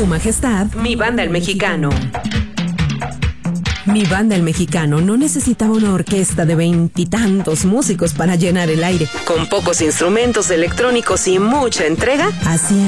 Su Majestad, Mi Banda el Mexicano. Mi Banda el Mexicano no necesitaba una orquesta de 20 y tantos músicos para llenar el aire. Con pocos instrumentos electrónicos y mucha entrega, Así